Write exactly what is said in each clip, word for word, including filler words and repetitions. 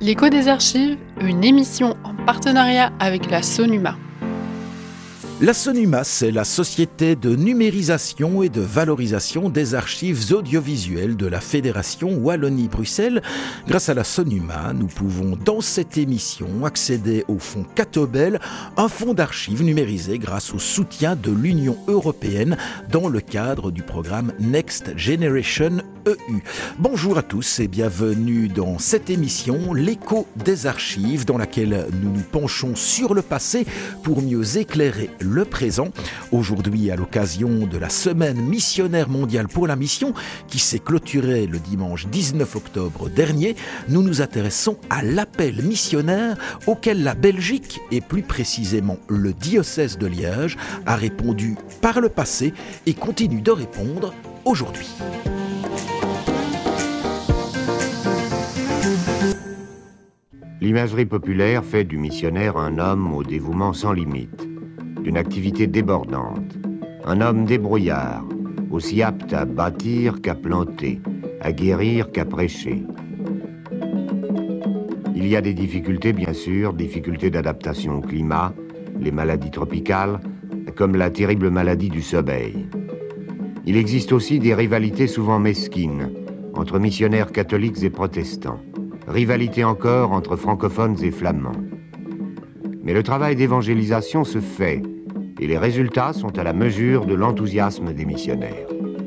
L'écho des archives, une émission en partenariat avec la SONUMA. La SONUMA, c'est la Société de numérisation et de valorisation des archives audiovisuelles de la Fédération Wallonie-Bruxelles. Grâce à la SONUMA, nous pouvons dans cette émission accéder au fonds Catobel, un fonds d'archives numérisé grâce au soutien de l'Union européenne dans le cadre du programme Next Generation E U. Bonjour à tous et bienvenue dans cette émission, l'écho des archives, dans laquelle nous nous penchons sur le passé pour mieux éclairer le présent. Aujourd'hui, à l'occasion de la Semaine missionnaire mondiale pour la mission, qui s'est clôturée le dimanche dix-neuf octobre dernier, nous nous intéressons à l'appel missionnaire auquel la Belgique, et plus précisément le diocèse de Liège, a répondu par le passé et continue de répondre aujourd'hui. L'imagerie populaire fait du missionnaire un homme au dévouement sans limite, d'une activité débordante, un homme débrouillard, aussi apte à bâtir qu'à planter, à guérir qu'à prêcher. Il y a des difficultés, bien sûr, difficultés d'adaptation au climat, les maladies tropicales, comme la terrible maladie du sommeil. Il existe aussi des rivalités souvent mesquines entre missionnaires catholiques et protestants. Rivalité encore entre francophones et flamands. Mais le travail d'évangélisation se fait et les résultats sont à la mesure de l'enthousiasme des missionnaires.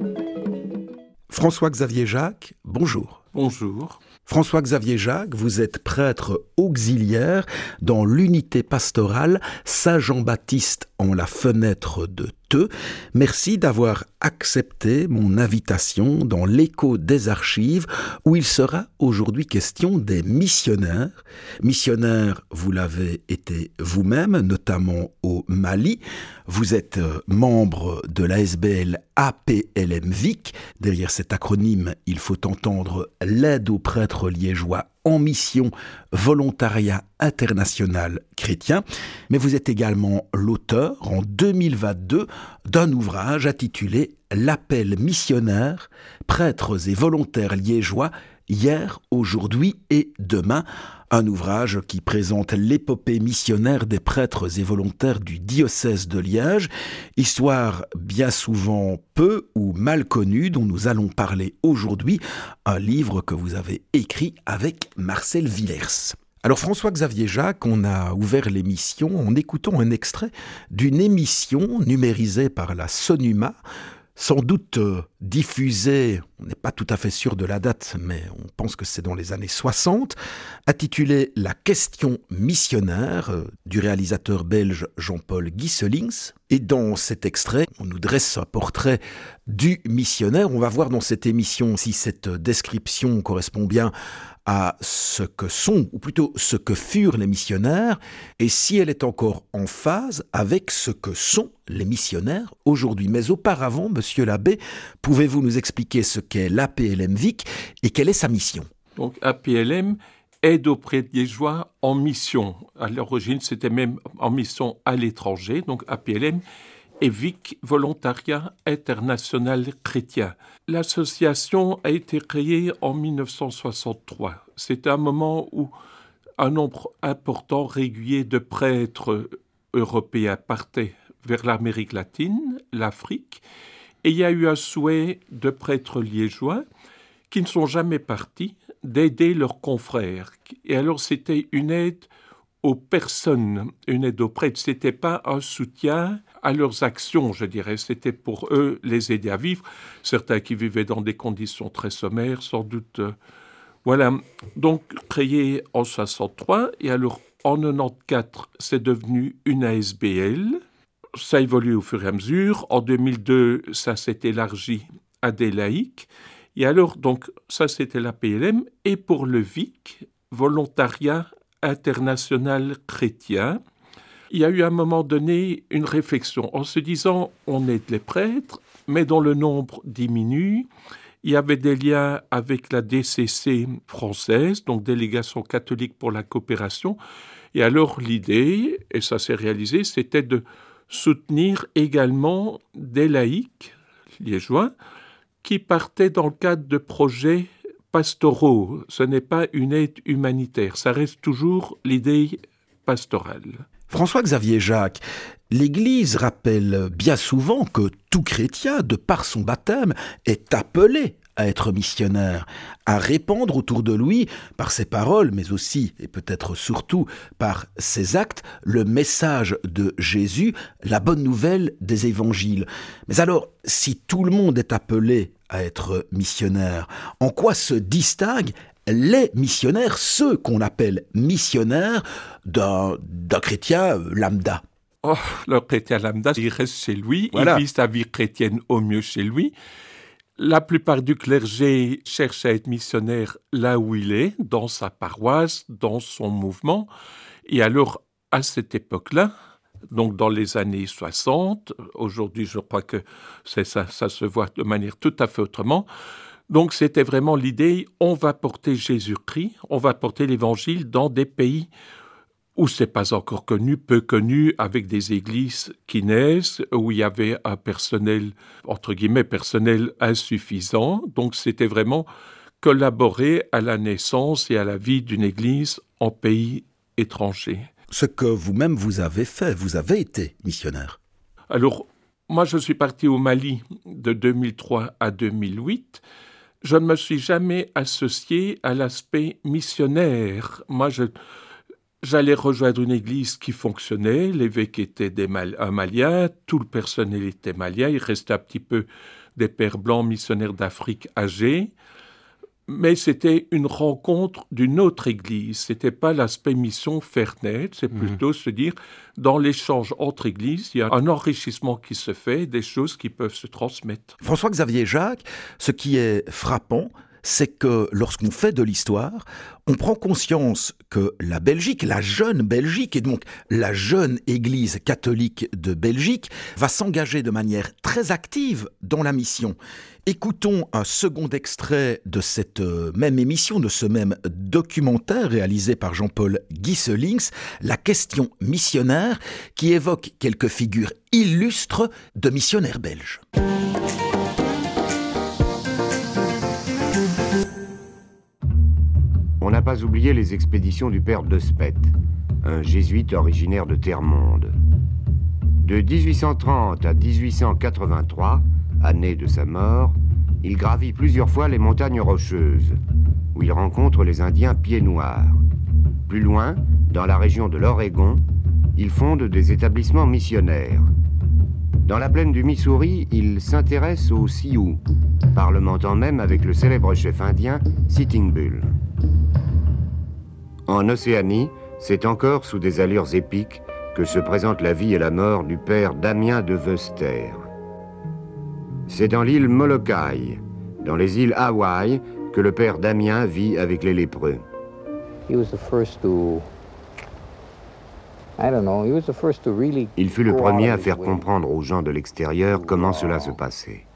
François-Xavier Jacques, bonjour. Bonjour. François-Xavier Jacques, vous êtes prêtre auxiliaire dans l'unité pastorale Saint-Jean-Baptiste en la fenêtre de Theux. Merci d'avoir accepté mon invitation dans l'écho des archives où il sera aujourd'hui question des missionnaires. Missionnaire, vous l'avez été vous-même, notamment au Mali. Vous êtes membre de l'A S B L A P L M V I C. Derrière cet acronyme, il faut entendre l'aide aux prêtres liégeois en mission volontariat international chrétien. Mais vous êtes également l'auteur, en deux mille vingt-deux, d'un ouvrage intitulé « L'appel missionnaire, prêtres et volontaires liégeois, hier, aujourd'hui et demain ». Un ouvrage qui présente l'épopée missionnaire des prêtres et volontaires du diocèse de Liège, histoire bien souvent peu ou mal connue dont nous allons parler aujourd'hui, un livre que vous avez écrit avec Marcel Villers. Alors François-Xavier Jacques, on a ouvert l'émission en écoutant un extrait d'une émission numérisée par la SONUMA, sans doute euh, diffusée, on n'est pas tout à fait sûr de la date, mais on pense que c'est dans les années soixante, intitulée « La question missionnaire euh, » du réalisateur belge Jean-Paul Gieselings. Et dans cet extrait, on nous dresse un portrait du missionnaire. On va voir dans cette émission si cette description correspond bien à ce que sont, ou plutôt ce que furent les missionnaires, et si elle est encore en phase avec ce que sont les missionnaires aujourd'hui. Mais auparavant, monsieur l'abbé, pouvez-vous nous expliquer ce qu'est l'A P L M V I C et quelle est sa mission ? Donc A P L M aide aux prêtres liégeois en mission. À l'origine, c'était même en mission à l'étranger, donc A P L M et V I C, Volontariat International Chrétien. L'association a été créée en dix-neuf cent soixante-trois. C'était un moment où un nombre important, régulier de prêtres européens partait vers l'Amérique latine, l'Afrique, et il y a eu un souhait de prêtres liégeois qui ne sont jamais partis d'aider leurs confrères. Et alors c'était une aide aux personnes, une aide aux prêtres. Ce n'était pas un soutien à leurs actions, je dirais. C'était pour eux les aider à vivre. Certains qui vivaient dans des conditions très sommaires, sans doute. Euh, voilà. Donc, créé en soixante-trois, et alors en quatre-vingt-quatorze, c'est devenu une A S B L. Ça évolue au fur et à mesure. En deux mille deux, ça s'est élargi à des laïcs. Et alors, donc, ça, c'était l'A P L M. Et pour le V I C, Volontariat International Chrétien, il y a eu à un moment donné une réflexion en se disant on aide les prêtres, mais dont le nombre diminue. Il y avait des liens avec la D C C française, donc Délégation catholique pour la coopération. Et alors l'idée, et ça s'est réalisé, c'était de soutenir également des laïcs liégeois qui partaient dans le cadre de projets pastoraux, ce n'est pas une aide humanitaire, ça reste toujours l'idée pastorale. François-Xavier Jacques, l'Église rappelle bien souvent que tout chrétien, de par son baptême, est appelé à être missionnaire, à répandre autour de lui, par ses paroles, mais aussi, et peut-être surtout, par ses actes, le message de Jésus, la bonne nouvelle des évangiles. Mais alors, si tout le monde est appelé à être missionnaire, en quoi se distinguent les missionnaires, ceux qu'on appelle missionnaires, d'un, d'un chrétien lambda? Oh, le chrétien lambda, il reste chez lui, voilà. Il vit sa vie chrétienne au mieux chez lui. La plupart du clergé cherche à être missionnaire là où il est, dans sa paroisse, dans son mouvement. Et alors, à cette époque-là, donc dans les années soixante, aujourd'hui je crois que c'est ça, ça se voit de manière tout à fait autrement. Donc c'était vraiment l'idée, on va porter Jésus-Christ, on va porter l'Évangile dans des pays où c'est pas encore connu, peu connu, avec des églises qui naissent, où il y avait un personnel, entre guillemets, personnel insuffisant. Donc c'était vraiment collaborer à la naissance et à la vie d'une église en pays étranger. Ce que vous-même vous avez fait, vous avez été missionnaire. Alors, moi je suis parti au Mali de deux mille trois à deux mille huit. Je ne me suis jamais associé à l'aspect missionnaire. Moi, je... J'allais rejoindre une église qui fonctionnait, l'évêque était des Mal- un Malien, tout le personnel était malien, il restait un petit peu des pères blancs missionnaires d'Afrique âgés, mais c'était une rencontre d'une autre église, c'était pas l'aspect mission faire naître, c'est plutôt mmh. se dire, dans l'échange entre églises, il y a un enrichissement qui se fait, des choses qui peuvent se transmettre. François-Xavier Jacques, ce qui est frappant, c'est que lorsqu'on fait de l'histoire, on prend conscience que la Belgique, la jeune Belgique, et donc la jeune Église catholique de Belgique, va s'engager de manière très active dans la mission. Écoutons un second extrait de cette même émission, de ce même documentaire réalisé par Jean-Paul Gieselings, La question missionnaire, qui évoque quelques figures illustres de missionnaires belges. On n'a pas oublié les expéditions du père Despet, un jésuite originaire de Termonde. De dix-huit cent trente à dix-huit cent quatre-vingt-trois, année de sa mort, il gravit plusieurs fois les montagnes rocheuses, où il rencontre les Indiens pieds noirs. Plus loin, dans la région de l'Oregon, il fonde des établissements missionnaires. Dans la plaine du Missouri, il s'intéresse aux Sioux, parlementant même avec le célèbre chef indien Sitting Bull. En Océanie, c'est encore sous des allures épiques que se présente la vie et la mort du père Damien de Veuster. C'est dans l'île Molokai, dans les îles Hawaï, que le père Damien vit avec les lépreux. Il fut le premier à faire comprendre aux gens de l'extérieur comment cela se passait.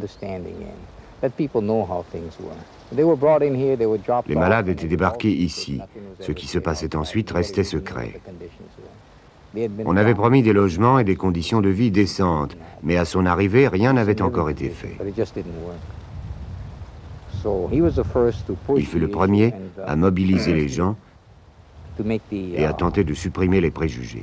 Les malades étaient débarqués ici. Ce qui se passait ensuite restait secret. On avait promis des logements et des conditions de vie décentes, mais à son arrivée, rien n'avait encore été fait. Il fut le premier à mobiliser les gens et à tenter de supprimer les préjugés.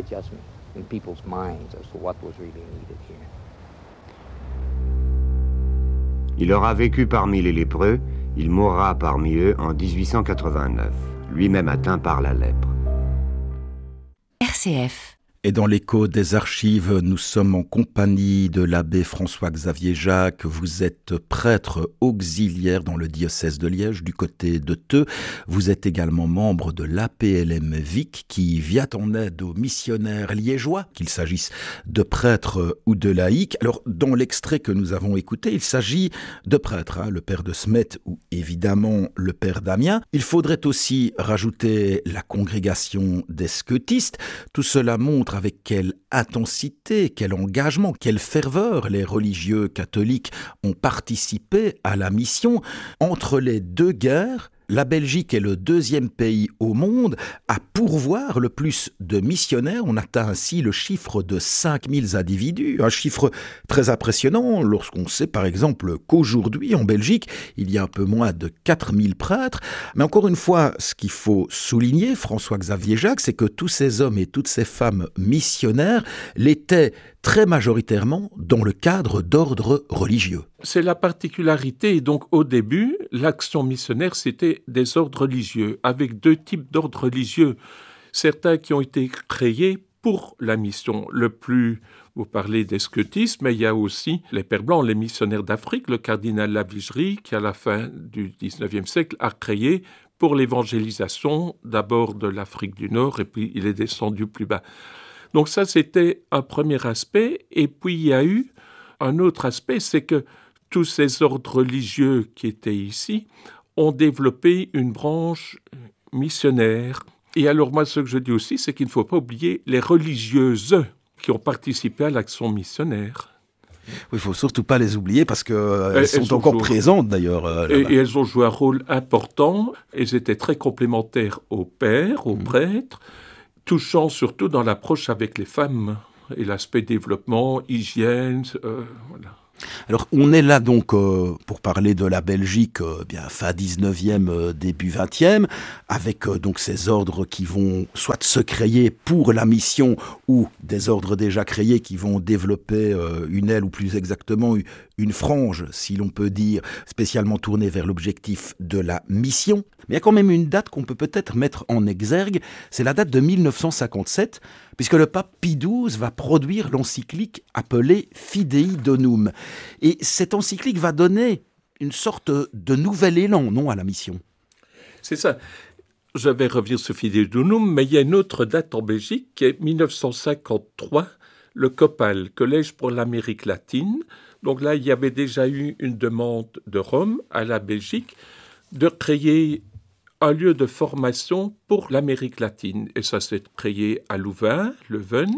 Il aura vécu parmi les lépreux, il mourra parmi eux en dix-huit cent quatre-vingt-neuf, lui-même atteint par la lèpre. R C F. Et dans l'écho des archives, nous sommes en compagnie de l'abbé François-Xavier Jacques. Vous êtes prêtre auxiliaire dans le diocèse de Liège, du côté de Theux. Vous êtes également membre de l'A P L M Vic, qui vient en aide aux missionnaires liégeois, qu'il s'agisse de prêtres ou de laïcs. Alors, dans l'extrait que nous avons écouté, il s'agit de prêtres, hein, le père de Smet ou évidemment le père Damien. Il faudrait aussi rajouter la congrégation des scotistes. Tout cela montre avec quelle intensité, quel engagement, quelle ferveur les religieux catholiques ont participé à la mission. Entre les deux guerres, la Belgique est le deuxième pays au monde à pourvoir le plus de missionnaires. On atteint ainsi le chiffre de cinq mille individus, un chiffre très impressionnant lorsqu'on sait par exemple qu'aujourd'hui en Belgique, il y a un peu moins de quatre mille prêtres. Mais encore une fois, ce qu'il faut souligner, François-Xavier Jacques, c'est que tous ces hommes et toutes ces femmes missionnaires l'étaient très majoritairement dans le cadre d'ordres religieux. C'est la particularité. Donc, au début, l'action missionnaire, c'était des ordres religieux, avec deux types d'ordres religieux. Certains qui ont été créés pour la mission. Le plus, vous parlez des scotistes, mais il y a aussi les Pères Blancs, les missionnaires d'Afrique. Le cardinal Lavigerie, qui à la fin du dix-neuvième siècle a créé pour l'évangélisation, d'abord de l'Afrique du Nord, et puis il est descendu plus bas. Donc ça, c'était un premier aspect. Et puis, il y a eu un autre aspect, c'est que tous ces ordres religieux qui étaient ici ont développé une branche missionnaire. Et alors, moi, ce que je dis aussi, c'est qu'il ne faut pas oublier les religieuses qui ont participé à l'action missionnaire. Oui, il ne faut surtout pas les oublier parce qu'elles euh, sont elles encore joué... présentes d'ailleurs. Euh, et, et elles ont joué un rôle important. Elles étaient très complémentaires aux pères, aux mmh. prêtres, touchant surtout dans l'approche avec les femmes et l'aspect développement, hygiène, euh, voilà. Alors, on est là donc euh, pour parler de la Belgique, euh, bien fin dix-neuvième, euh, début vingtième, avec euh, donc ces ordres qui vont soit se créer pour la mission ou des ordres déjà créés qui vont développer euh, une aile ou plus exactement une frange, si l'on peut dire, spécialement tournée vers l'objectif de la mission. Mais il y a quand même une date qu'on peut peut-être mettre en exergue, c'est la date de mille neuf cent cinquante-sept, puisque le pape Pie douze va produire l'encyclique appelée Fidei Donum. Et cette encyclique va donner une sorte de nouvel élan, non, à la mission. C'est ça. Je vais revenir sur Fidei Donum, mais il y a une autre date en Belgique qui est mille neuf cent cinquante-trois, le COPAL, Collège pour l'Amérique latine. Donc là, il y avait déjà eu une demande de Rome à la Belgique de créer un lieu de formation pour l'Amérique latine. Et ça s'est créé à Louvain, Leuven,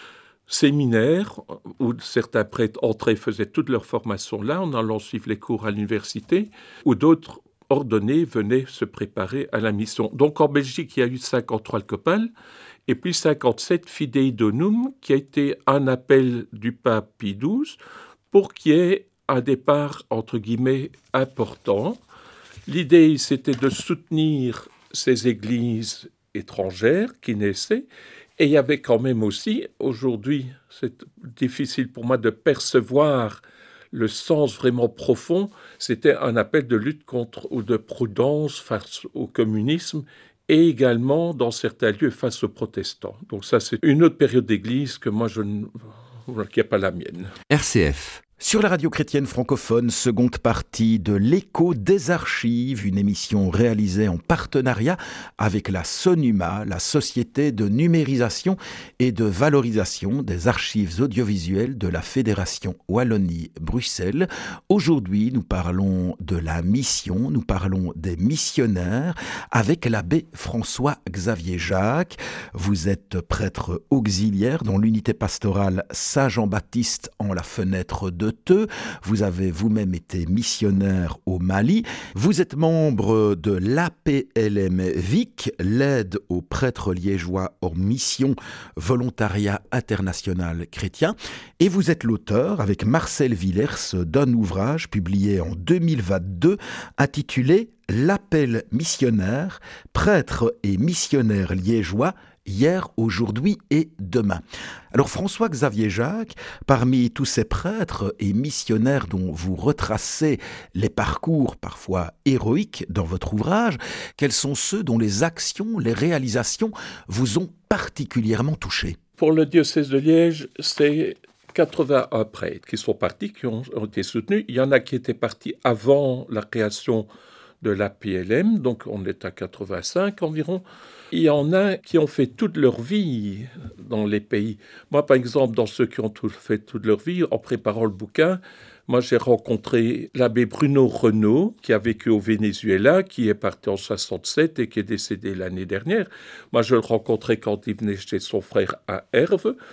séminaire où certains prêtres entraient, faisaient toute leur formation là, en allant suivre les cours à l'université, où d'autres ordonnés venaient se préparer à la mission. Donc en Belgique, il y a eu cinquante-trois le COPAL, et puis cinquante-sept Fidei Donum, qui a été un appel du pape Pie douze pour qu'il y ait un départ, entre guillemets, important. L'idée, c'était de soutenir ces églises étrangères qui naissaient. Et il y avait quand même aussi, aujourd'hui, c'est difficile pour moi de percevoir le sens vraiment profond, c'était un appel de lutte contre ou de prudence face au communisme et également, dans certains lieux, face aux protestants. Donc ça, c'est une autre période d'église que moi, je ne... qui n'est pas la mienne. R C F. Sur la radio chrétienne francophone, seconde partie de l'Écho des archives, une émission réalisée en partenariat avec la SONUMA, la Société de numérisation et de valorisation des archives audiovisuelles de la Fédération Wallonie-Bruxelles. Aujourd'hui, nous parlons de la mission, nous parlons des missionnaires avec l'abbé François-Xavier Jacques. Vous êtes prêtre auxiliaire dans l'unité pastorale Saint-Jean-Baptiste en la Fenêtre de Teux. Vous avez vous-même été missionnaire au Mali. Vous êtes membre de l'A P L M V I C, l'aide aux prêtres liégeois en mission volontariat international chrétien. Et vous êtes l'auteur, avec Marcel Villers, d'un ouvrage publié en deux mille vingt-deux intitulé « L'appel missionnaire, prêtres et missionnaires liégeois ». Hier, aujourd'hui et demain. Alors François-Xavier Jacques, parmi tous ces prêtres et missionnaires dont vous retracez les parcours parfois héroïques dans votre ouvrage, quels sont ceux dont les actions, les réalisations vous ont particulièrement touché ? Pour le diocèse de Liège, c'est quatre-vingt-un prêtres qui sont partis, qui ont, ont été soutenus. Il y en a qui étaient partis avant la création de l'A P L M, donc on est à quatre-vingt-cinq environ. Il y en a qui ont fait toute leur vie dans les pays. Moi, par exemple, dans ceux qui ont tout fait toute leur vie, en préparant le bouquin, moi, j'ai rencontré l'abbé Bruno Renaud, qui a vécu au Venezuela, qui est parti en soixante-sept et qui est décédé l'année dernière. Moi, je le rencontrais quand il venait chez son frère à Herve.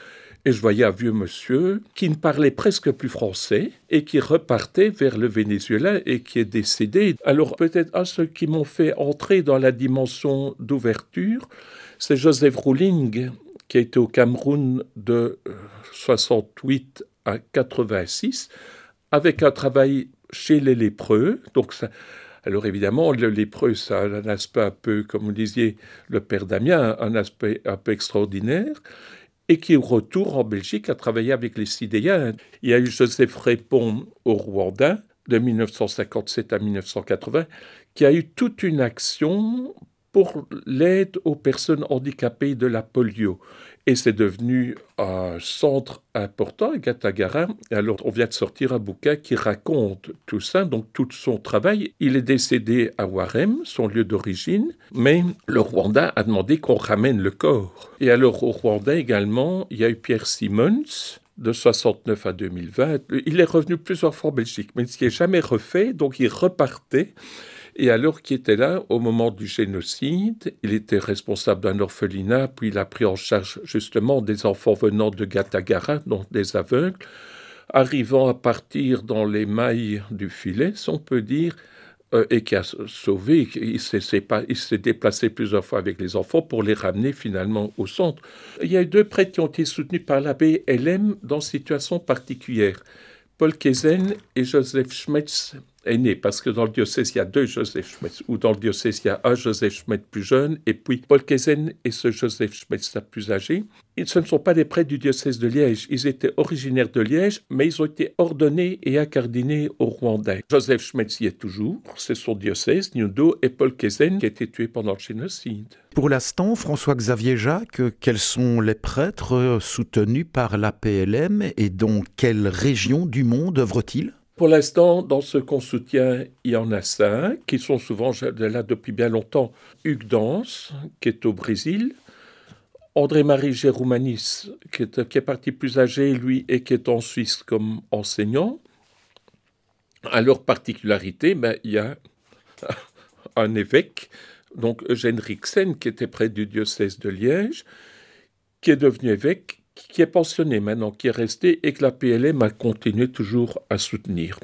Et je voyais un vieux monsieur qui ne parlait presque plus français et qui repartait vers le Venezuela et qui est décédé. Alors peut-être un ceux qui m'ont fait entrer dans la dimension d'ouverture, c'est Joseph Rouling, qui a été au Cameroun de soixante-huit à quatre-vingt-six, avec un travail chez les lépreux. Donc ça, alors évidemment, le lépreux, ça a un aspect un peu, comme vous disiez, le père Damien, un aspect un peu extraordinaire, et qui, au retour en Belgique, a travaillé avec les Sidéens. Il y a eu Joseph Répond au Rwanda, de dix-neuf cent cinquante-sept à dix-neuf cent quatre-vingts, qui a eu toute une action pour l'aide aux personnes handicapées de la polio. Et c'est devenu un centre important à Gatagara. Et alors, on vient de sortir un bouquin qui raconte tout ça, donc tout son travail. Il est décédé à Warem, son lieu d'origine, mais le Rwanda a demandé qu'on ramène le corps. Et alors, au Rwanda également, il y a eu Pierre Simons, de soixante-neuf à deux mille vingt. Il est revenu plusieurs fois en Belgique, mais ce qui n'est jamais refait, donc il repartait. Et alors qu'il était là, au moment du génocide, il était responsable d'un orphelinat, puis il a pris en charge justement des enfants venant de Gatagara, donc des aveugles, arrivant à partir dans les mailles du filet, si on peut dire, euh, et qui a sauvé, il s'est, c'est pas, il s'est déplacé plusieurs fois avec les enfants pour les ramener finalement au centre. Il y a eu deux prêtres qui ont été soutenus par l'abbé L M dans une situation particulière. Paul Kezen et Joseph Schmetz est né, parce que dans le diocèse, il y a deux Joseph Schmetz, ou dans le diocèse, il y a un Joseph Schmetz plus jeune, et puis Paul Kezen et ce Joseph Schmetz la plus âgé. Ils, ce ne sont pas des prêtres du diocèse de Liège, ils étaient originaires de Liège, mais ils ont été ordonnés et incardinés au Rwanda. Joseph Schmetz y est toujours, c'est son diocèse, Nyundo, et Paul Kezen qui a été tué pendant le génocide. Pour l'instant, François-Xavier Jacques, quels sont les prêtres soutenus par l'A P L M et dans quelle région du monde œuvrent-ils ? Pour l'instant, dans ce qu'on soutient, il y en a cinq, qui sont souvent là depuis bien longtemps. Hugues Dance, qui est au Brésil. André-Marie Géroumanis, qui est, qui est parti plus âgé, lui, et qui est en Suisse comme enseignant. À leur particularité, ben, il y a un évêque, donc Eugène Rixen, qui était près du diocèse de Liège, qui est devenu évêque, qui est pensionné maintenant, qui est resté et que la P L M a continué toujours à soutenir.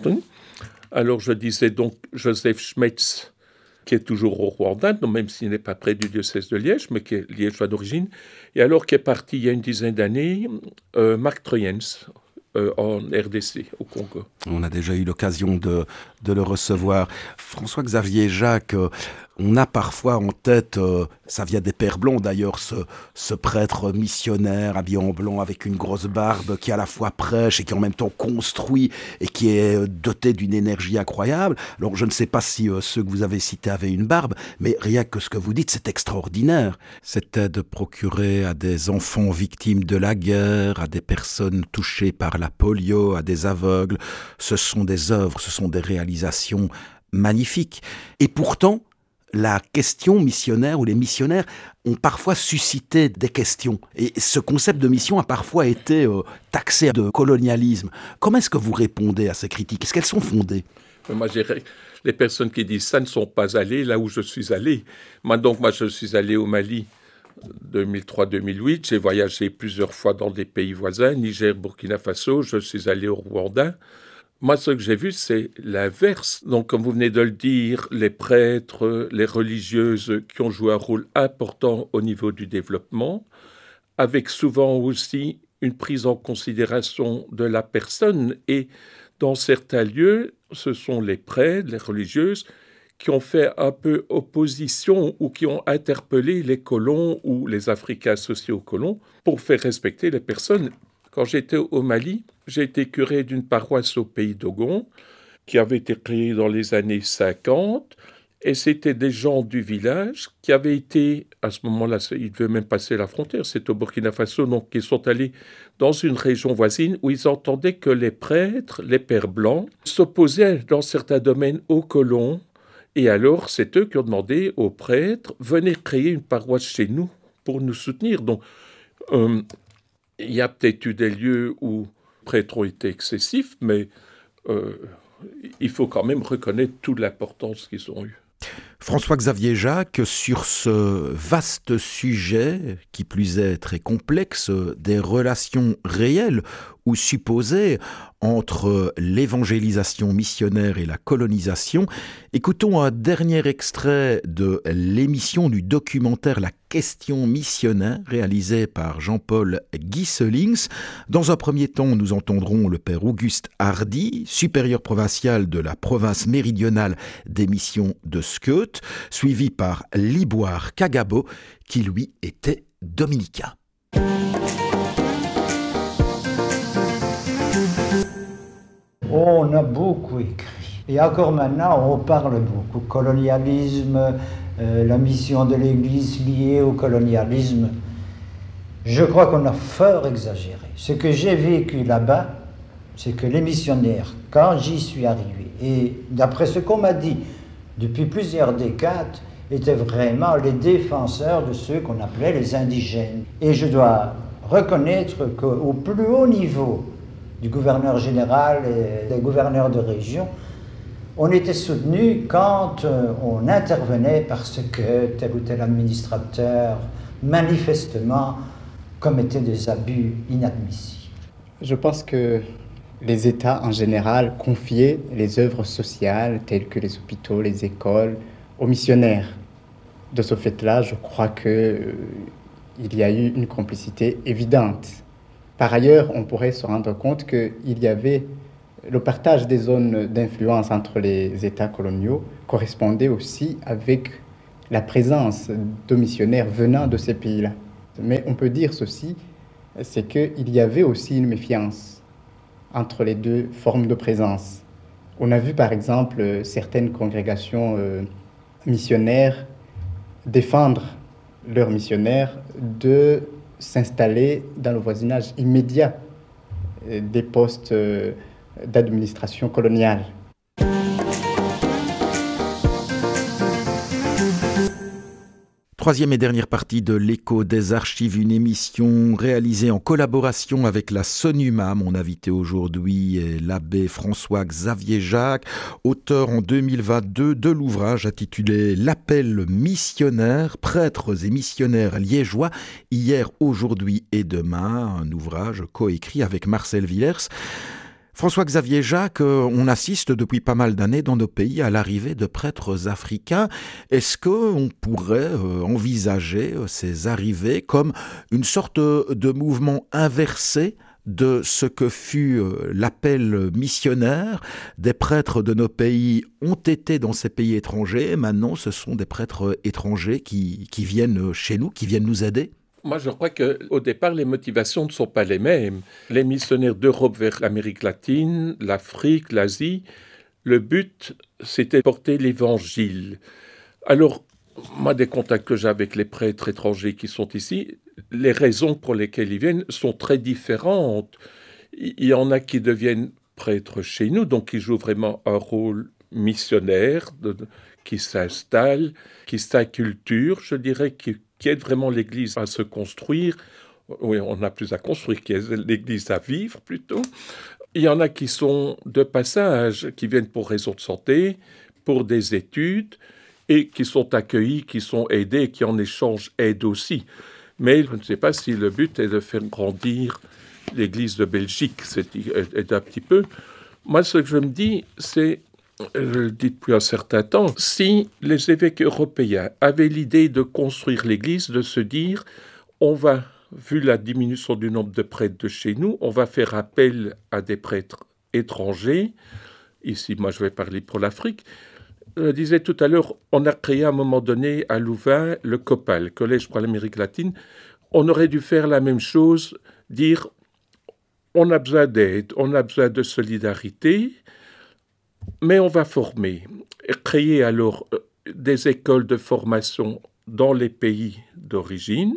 Alors je disais donc Joseph Schmetz, qui est toujours au Rwanda, donc même s'il n'est pas près du diocèse de Liège, mais qui est liégeois d'origine, et alors qui est parti il y a une dizaine d'années, euh, Marc Troyens, euh, en R D C, au Congo. On a déjà eu l'occasion de, de le recevoir. François-Xavier Jacques, euh, on a parfois en tête, euh, ça vient des Pères Blancs d'ailleurs, ce, ce prêtre missionnaire habillé en blanc avec une grosse barbe qui à la fois prêche et qui en même temps construit et qui est doté d'une énergie incroyable. Alors je ne sais pas si euh, ceux que vous avez cités avaient une barbe, mais rien que ce que vous dites, c'est extraordinaire. Cette aide procurée à des enfants victimes de la guerre, à des personnes touchées par la polio, à des aveugles, ce sont des œuvres, ce sont des réalisations magnifiques. Et pourtant, la question missionnaire ou les missionnaires ont parfois suscité des questions. Et ce concept de mission a parfois été euh, taxé de colonialisme. Comment est-ce que vous répondez à ces critiques ? Est-ce qu'elles sont fondées ? Moi, je dirais, les personnes qui disent ça ne sont pas allées là où je suis allé. Moi, donc, moi, je suis allé au Mali deux mille trois deux mille huit. J'ai voyagé plusieurs fois dans des pays voisins, Niger, Burkina Faso. Je suis allé au Rwanda. Moi, ce que j'ai vu, c'est l'inverse. Donc, comme vous venez de le dire, les prêtres, les religieuses qui ont joué un rôle important au niveau du développement, avec souvent aussi une prise en considération de la personne. Et dans certains lieux, ce sont les prêtres, les religieuses, qui ont fait un peu opposition ou qui ont interpellé les colons ou les Africains associés aux colons pour faire respecter les personnes. Quand j'étais au Mali, j'ai été curé d'une paroisse au pays d'Ogon, qui avait été créée dans les années cinquante, et c'était des gens du village qui avaient été, à ce moment-là, ils devaient même passer la frontière, c'est au Burkina Faso, donc ils sont allés dans une région voisine où ils entendaient que les prêtres, les pères blancs, s'opposaient dans certains domaines aux colons, et alors c'est eux qui ont demandé aux prêtres, venez créer une paroisse chez nous pour nous soutenir. Donc, euh, il y a peut-être eu des lieux où les prêtres ont été excessifs, mais euh, il faut quand même reconnaître toute l'importance qu'ils ont eue. François-Xavier Jacques, sur ce vaste sujet, qui plus est très complexe, des relations réelles ou supposées entre l'évangélisation missionnaire et la colonisation, écoutons un dernier extrait de l'émission du documentaire La question missionnaire, réalisé par Jean-Paul Gieselings. Dans un premier temps, nous entendrons le père Auguste Hardy, supérieur provincial de la province méridionale des missions de Sceut, suivi par Liboire Kagabo, qui lui était dominicain. On a beaucoup écrit. Et encore maintenant, on parle beaucoup. Colonialisme, euh, la mission de l'Église liée au colonialisme. Je crois qu'on a fort exagéré. Ce que j'ai vécu là-bas, c'est que les missionnaires, quand j'y suis arrivé, et d'après ce qu'on m'a dit depuis plusieurs décades, étaient vraiment les défenseurs de ceux qu'on appelait les indigènes. Et je dois reconnaître qu'au plus haut niveau du gouverneur général et des gouverneurs de région, on était soutenu quand on intervenait parce que tel ou tel administrateur, manifestement, commettait des abus inadmissibles. Je pense que les États en général confiaient les œuvres sociales telles que les hôpitaux, les écoles, aux missionnaires. De ce fait-là, je crois qu'il euh, y a eu une complicité évidente. Par ailleurs, on pourrait se rendre compte qu'il y avait le partage des zones d'influence entre les États coloniaux correspondait aussi avec la présence de missionnaires venant de ces pays-là. Mais on peut dire ceci, c'est qu'il y avait aussi une méfiance entre les deux formes de présence. On a vu par exemple certaines congrégations euh, missionnaires défendre leurs missionnaires de s'installer dans le voisinage immédiat des postes d'administration coloniale. Troisième et dernière partie de l'Écho des Archives, une émission réalisée en collaboration avec la SONUMA. Mon invité aujourd'hui est l'abbé François-Xavier Jacques, auteur en deux mille vingt-deux de l'ouvrage intitulé « L'appel missionnaire, prêtres et missionnaires liégeois, hier, aujourd'hui et demain », un ouvrage coécrit avec Marcel Villers. François-Xavier Jacques, on assiste depuis pas mal d'années dans nos pays à l'arrivée de prêtres africains. Est-ce qu'on pourrait envisager ces arrivées comme une sorte de mouvement inversé de ce que fut l'appel missionnaire? Des prêtres de nos pays ont été dans ces pays étrangers, maintenant ce sont des prêtres étrangers qui, qui viennent chez nous, qui viennent nous aider? Moi, je crois qu'au départ, les motivations ne sont pas les mêmes. Les missionnaires d'Europe vers l'Amérique latine, l'Afrique, l'Asie, le but, c'était de porter l'évangile. Alors, moi, des contacts que j'ai avec les prêtres étrangers qui sont ici, les raisons pour lesquelles ils viennent sont très différentes. Il y en a qui deviennent prêtres chez nous, donc qui jouent vraiment un rôle missionnaire, de, qui s'installent, qui s'acculturent, je dirais, qui qui aide vraiment l'Église à se construire. Oui, on n'a plus à construire, qui aide l'Église à vivre plutôt. Il y en a qui sont de passage, qui viennent pour raison de santé, pour des études, et qui sont accueillis, qui sont aidés, qui en échange aident aussi. Mais je ne sais pas si le but est de faire grandir l'Église de Belgique, c'est un petit peu. Moi, ce que je me dis, c'est, je le dis depuis un certain temps, si les évêques européens avaient l'idée de construire l'Église, de se dire, on va, vu la diminution du nombre de prêtres de chez nous, on va faire appel à des prêtres étrangers. Ici, moi, je vais parler pour l'Afrique. Je disais tout à l'heure, on a créé à un moment donné à Louvain le COPAL, le Collège pour l'Amérique latine. On aurait dû faire la même chose, dire, on a besoin d'aide, on a besoin de solidarité, mais on va former, et créer alors des écoles de formation dans les pays d'origine,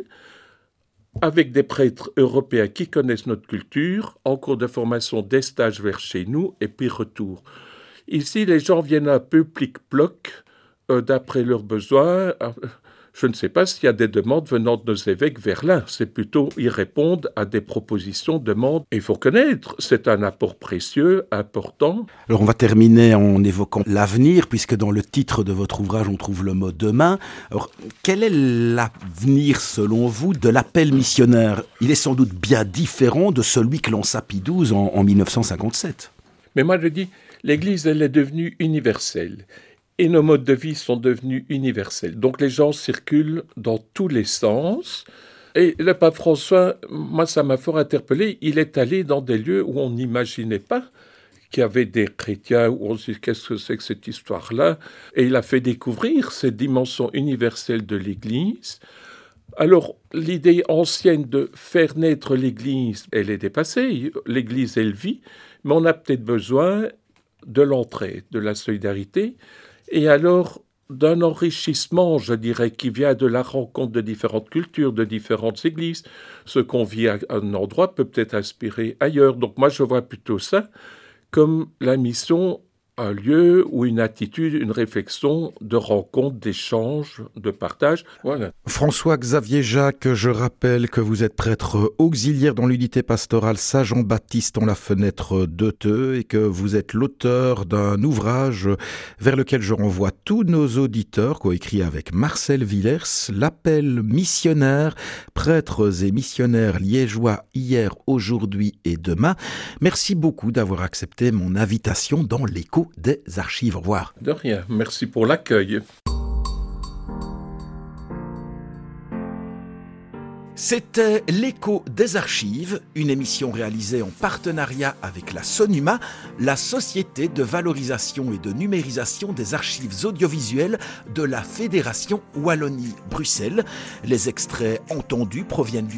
avec des prêtres européens qui connaissent notre culture, en cours de formation, des stages vers chez nous, et puis retour. Ici, les gens viennent un peu plic-ploc, euh, d'après leurs besoins. Euh, Je ne sais pas s'il y a des demandes venant de nos évêques vers là. C'est plutôt, ils répondent à des propositions, demandes. Et il faut connaître, c'est un apport précieux, important. Alors on va terminer en évoquant l'avenir, puisque dans le titre de votre ouvrage, on trouve le mot « demain ». Alors, quel est l'avenir, selon vous, de l'appel missionnaire ? Il est sans doute bien différent de celui que lança Pie douze en, en mille neuf cent cinquante-sept. Mais moi, je dis, l'Église, elle est devenue universelle. Et nos modes de vie sont devenus universels. Donc les gens circulent dans tous les sens. Et le pape François, moi ça m'a fort interpellé, il est allé dans des lieux où on n'imaginait pas qu'il y avait des chrétiens, où on se dit qu'est-ce que c'est que cette histoire-là. Et il a fait découvrir cette dimension universelle de l'Église. Alors l'idée ancienne de faire naître l'Église, elle est dépassée. L'Église, elle vit, mais on a peut-être besoin de l'entraide, de la solidarité. Et alors, d'un enrichissement, je dirais, qui vient de la rencontre de différentes cultures, de différentes églises. Ce qu'on vit à un endroit peut peut-être inspirer ailleurs. Donc moi, je vois plutôt ça comme la mission, un lieu ou une attitude, une réflexion de rencontre, d'échange, de partage. Voilà. François-Xavier Jacques, je rappelle que vous êtes prêtre auxiliaire dans l'unité pastorale Saint-Jean-Baptiste en la fenêtre de Theux et que vous êtes l'auteur d'un ouvrage vers lequel je renvoie tous nos auditeurs, coécrit avec Marcel Villers, l'appel missionnaire, prêtres et missionnaires liégeois hier, aujourd'hui et demain. Merci beaucoup d'avoir accepté mon invitation dans l'écho des archives. Au revoir. De rien. Merci pour l'accueil. C'était l'écho des archives, une émission réalisée en partenariat avec la SONUMA, la Société de valorisation et de numérisation des archives audiovisuelles de la Fédération Wallonie-Bruxelles. Les extraits entendus proviennent du